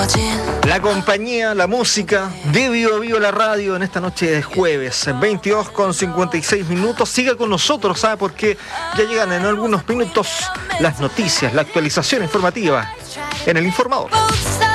La compañía, la música, de Vivo a Vivo la radio en esta noche de jueves, 22:56. Siga con nosotros, ¿sabe? Porque ya llegan en algunos minutos las noticias, la actualización informativa en El Informador.